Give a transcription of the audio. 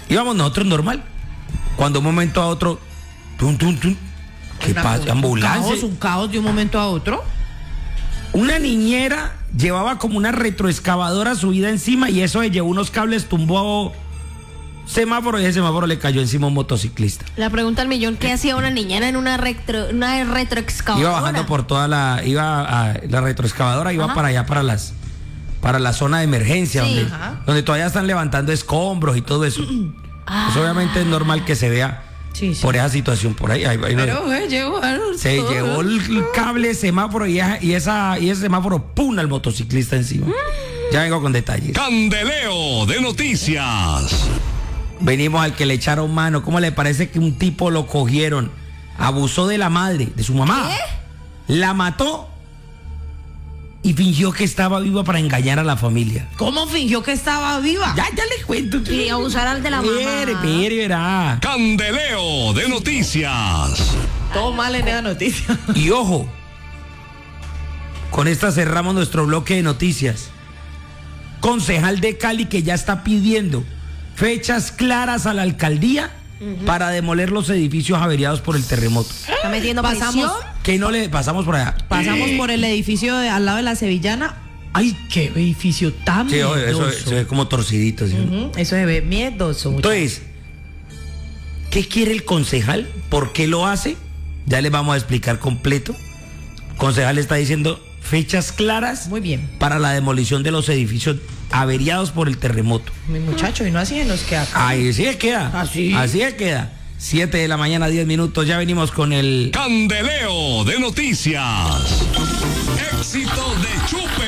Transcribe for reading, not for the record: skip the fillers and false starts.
Íbamos nosotros normal. Cuando un momento a otro, tum, tum, tum. ¿Qué pasa? Ambulancia. Un caos de un momento a otro. Una niñera llevaba como una retroexcavadora subida encima y eso le llevó unos cables, tumbó semáforo y ese semáforo le cayó encima a un motociclista. La pregunta al millón, ¿qué hacía una niñera en una retroexcavadora? Iba bajando por toda la retroexcavadora, iba para allá, para la zona de emergencia, Sí. donde todavía están levantando escombros y todo eso. Pues obviamente es normal que se vea por esa situación por ahí. Pero se llevó el cable semáforo y ese semáforo ¡pum! Al motociclista encima. Ya vengo con detalles. Candeleo de noticias. Venimos al que le echaron mano. ¿Cómo le parece que un tipo lo cogieron? Abusó de la madre, de su mamá. ¿Qué? La mató y fingió que estaba viva para engañar a la familia. ¿Cómo fingió que estaba viva? Ya le cuento. Y abusar al de la mamá. Verá. Candeleo de noticias. Todo mal en esa noticia. Y ojo, con esta cerramos nuestro bloque de noticias. Concejal de Cali que ya está pidiendo fechas claras a la alcaldía para demoler los edificios averiados por el terremoto. Está metiendo presión. Que no le pasamos por allá. Pasamos por el edificio al lado de la Sevillana. Ay, qué edificio tan Sí, oye, miedoso. eso se ve como torcidito. ¿Sí? Eso se ve miedoso. Entonces, ¿qué quiere el concejal? ¿Por qué lo hace? Ya les vamos a explicar completo. El concejal está diciendo fechas claras. Muy bien. Para la demolición de los edificios averiados por el terremoto. Mi muchacho, y no así en los que acá. Ahí sí queda. Así. Así queda. 7 de la mañana, 10 minutos. Ya venimos con el Candeleo de noticias. Éxito de Chupa.